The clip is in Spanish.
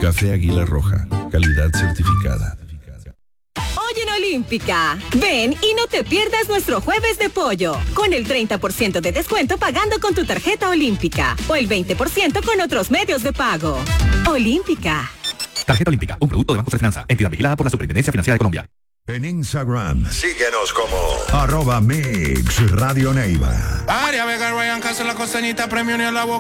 Café Águila Roja, calidad certificada. Hoy en Olímpica, ven y no te pierdas nuestro jueves de pollo, con el 30% de descuento pagando con tu tarjeta Olímpica, o el 20% con otros medios de pago. Olímpica. Tarjeta Olímpica, un producto de Banco de Finanza, entidad vigilada por la Superintendencia Financiera de Colombia. En Instagram, síguenos como @Mix Radio Neiva. Aria Vega, Ryan Castro, la costeñita, premio ni a la boca.